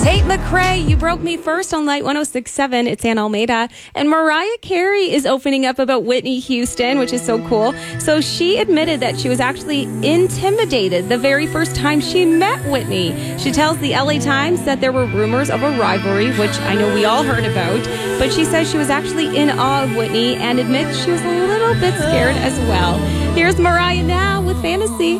Tate McRae, You Broke Me First on Light 106.7. It's Ann Almeida. And Mariah Carey is opening up about Whitney Houston, which is so cool. So she admitted that she was actually intimidated the very first time she met Whitney. She tells the LA Times that there were rumors of a rivalry, which I know we all heard about. But she says she was actually in awe of Whitney and admits she was a little bit scared as well. Here's Mariah now with Fantasy.